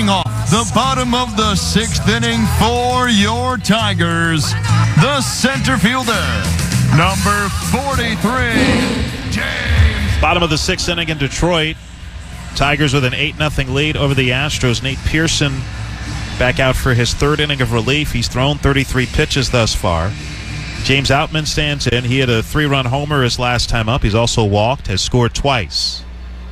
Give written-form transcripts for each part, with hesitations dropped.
Leading off the bottom of the sixth inning for your Tigers, the center fielder, number 43, James. Bottom of the sixth inning in Detroit. Tigers with an 8-0 lead over the Astros. Nate Pearson back out for his third inning of relief. He's thrown 33 pitches thus far. James Outman stands in. He had a 3-run homer his last time up. He's also walked, has scored twice.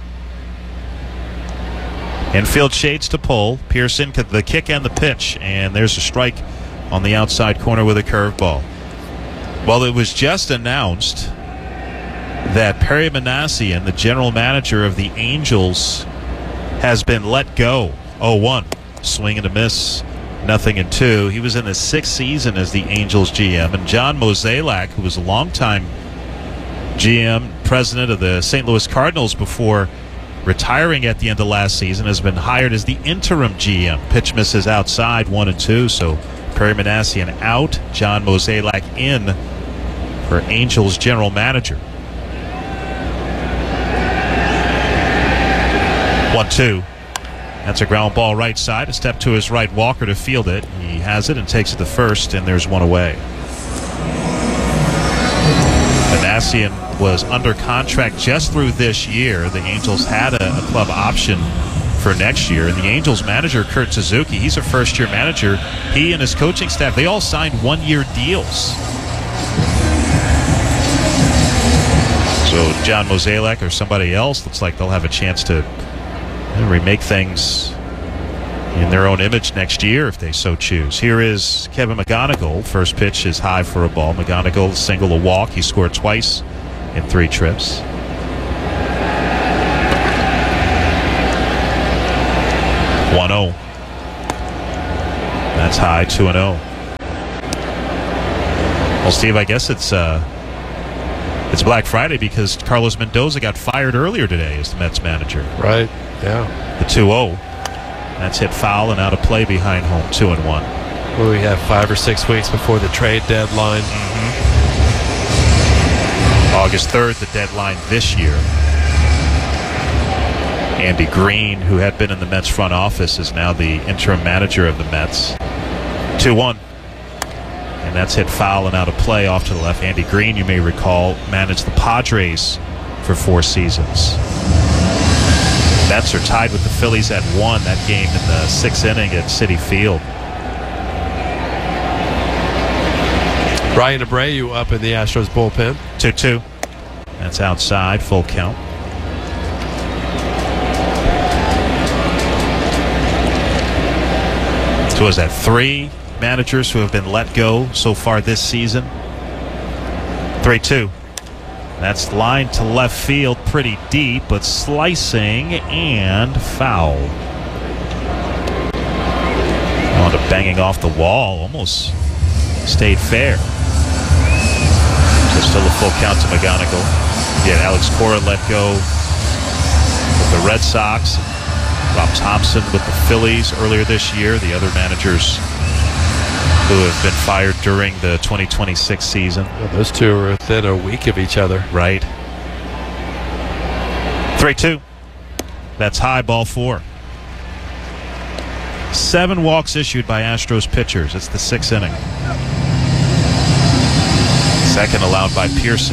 Infield shades to pull. Pearson, the kick and the pitch. And there's a strike on the outside corner with a curveball. Well, it was just announced that Perry Minasian, the general manager of the Angels, has been let go. 0-1. Swing and a miss. 0-2. He was in his sixth season as the Angels GM. And John Mozeliak, who was a longtime GM, president of the St. Louis Cardinals before retiring at the end of last season, has been hired as the interim GM. Pitch misses outside, 1-2. So Perry Minasian out, John Mozeliak in for Angels general manager. 1-2. That's a ground ball right side. A step to his right, Walker to field it. He has it and takes it to first, and there's one away. Minasian was under contract just through this year. The Angels had a club option for next year. And the Angels manager, Kurt Suzuki, he's a first-year manager. He and his coaching staff, they all signed one-year deals. So John Mozeliak or somebody else, looks like they'll have a chance to remake things in their own image next year if they so choose. Here is Kevin McGonigal. First pitch is high for a ball. McGonigal single, a walk. He scored twice in 3 trips. 1-0. That's high, 2-0. Well, Steve, I guess it's Black Friday because Carlos Mendoza got fired earlier today as the Mets manager. Right, yeah. The 2-0. That's hit foul and out of play behind home, 2-1. Well, we have 5 or 6 weeks before the trade deadline. August 3rd, the deadline this year. Andy Green, who had been in the Mets front office, is now the interim manager of the Mets. 2-1. And that's hit foul and out of play off to the left. Andy Green, you may recall, managed the Padres for 4 seasons. Mets are tied with the Phillies at 1 that game in the 6th inning at Citi Field. Brian Abreu up in the Astros bullpen. 2-2. That's outside, full count. So is that 3 managers who have been let go so far this season? 3-2. That's lined to left field pretty deep, but slicing and foul. On to banging off the wall, almost stayed fair. So still a full count to McGonigal. Yeah, Alex Cora let go with the Red Sox. Rob Thompson with the Phillies earlier this year. The other managers who have been fired during the 2026 season. Well, those two are within a week of each other. Right. 3-2. That's high, ball 4. 7 walks issued by Astros pitchers. It's the 6th inning. Second allowed by Pearson.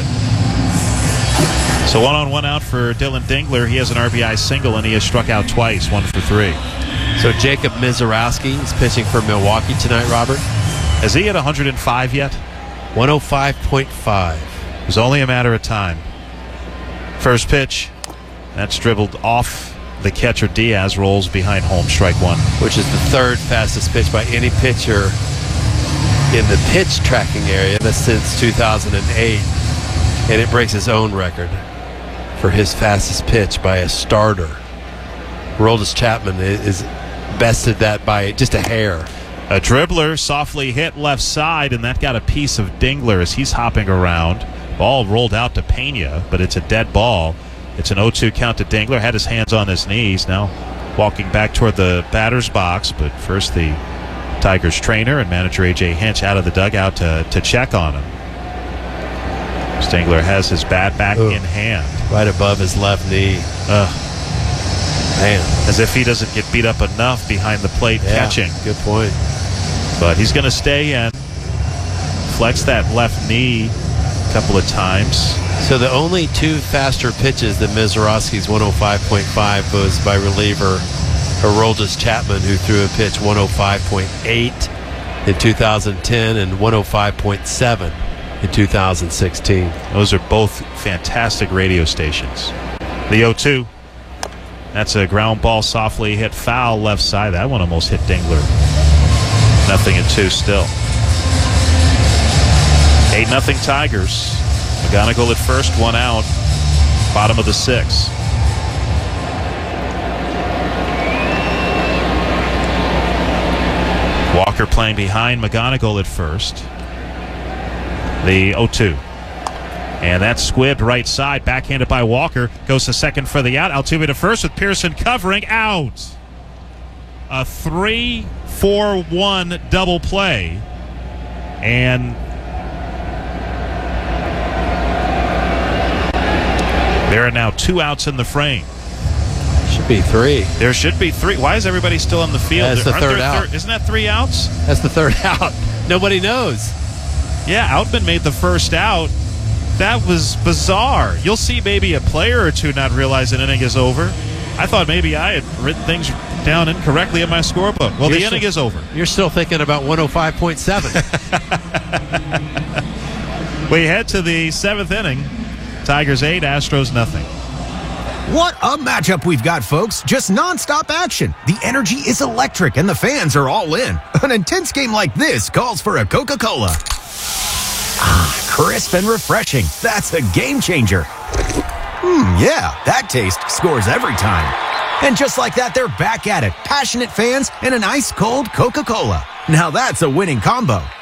So 1-on-1 out for Dylan Dingler. He has an RBI single and he has struck out twice, 1 for 3. So Jacob Mizorowski is pitching for Milwaukee tonight, Robert. Has he hit 105 yet? 105.5. It was only a matter of time. First pitch. That's dribbled off the catcher. Diaz rolls behind home, strike 1. Which is the 3rd fastest pitch by any pitcher in the pitch tracking area. That's since 2008. And it breaks his own record for his fastest pitch by a starter. Aroldis Chapman is bested that by just a hair. A dribbler softly hit left side, and that got a piece of Dingler as he's hopping around. Ball rolled out to Pena, but it's a dead ball. It's an 0-2 count to Dingler. Had his hands on his knees. Now walking back toward the batter's box, but first the Tigers trainer and manager A.J. Hinch out of the dugout to check on him. Dingler has his bat back in hand. Right above his left knee. Man. As if he doesn't get beat up enough behind the plate catching. Good point. But he's going to stay in. Flex that left knee a couple of times. So the only two faster pitches than Mazeroski's 105.5 was by reliever Aroldis Chapman, who threw a pitch 105.8 in 2010 and 105.7 in 2016. Those are both fantastic radio stations. The 0-2. That's a ground ball softly hit foul left side. That one almost hit Dingler. 0-2 still. 8-0 Tigers. McGonigal at first, one out. Bottom of the 6th. Walker playing behind McGonigal at first. The 0-2. And that's squibbed right side. Backhanded by Walker. Goes to second for the out. Altuve to first with Pearson covering. Out. A 3-4-1 double play. And there are now 2 outs in the frame. Should be 3. There should be 3. Why is everybody still on the field? That's the third out. Isn't that 3 outs? That's the third out. Nobody knows. Yeah, Outman made the first out. That was bizarre. You'll see maybe a player or two not realize an inning is over. I thought maybe I had written things down incorrectly in my scorebook. Well, the inning is over. You're still thinking about 105.7. We head to the 7th inning. Tigers 8, Astros nothing. What a matchup we've got, folks. Just nonstop action. The energy is electric and the fans are all in. An intense game like this calls for a Coca-Cola. Ah, crisp and refreshing. That's a game changer. Yeah, that taste scores every time. And just like that, they're back at it. Passionate fans and an ice-cold Coca-Cola. Now that's a winning combo.